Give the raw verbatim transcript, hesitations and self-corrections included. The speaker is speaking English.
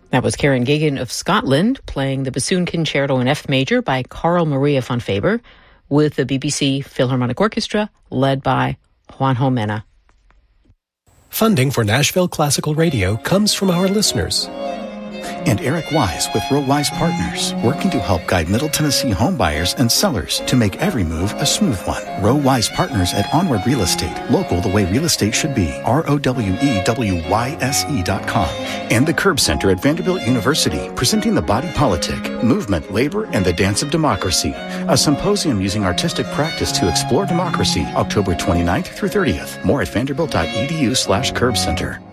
That was Karen Gagan of Scotland playing the Bassoon Concerto in F major by Carl Maria von Faber with the B B C Philharmonic Orchestra led by Juanjo Mena. Funding for Nashville Classical Radio comes from our listeners. And Eric Wise with Row Wise Partners, working to help guide Middle Tennessee home buyers and sellers to make every move a smooth one. Row Wise Partners at Onward Real Estate, local the way real estate should be. R O W E W Y S E dot com. And the Curb Center at Vanderbilt University, presenting The Body Politic, Movement, Labor, and the Dance of Democracy, a symposium using artistic practice to explore democracy, October twenty-ninth through thirtieth. More at vanderbilt.edu slash curbcenter.